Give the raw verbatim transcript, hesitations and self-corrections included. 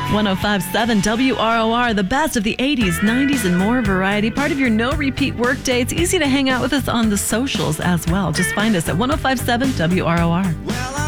one oh five point seven W R O R, the best of the eighties, nineties, and more variety. Part of your no-repeat workday. It's easy to hang out with us on the socials as well. Just find us at one oh five point seven W R O R. Well,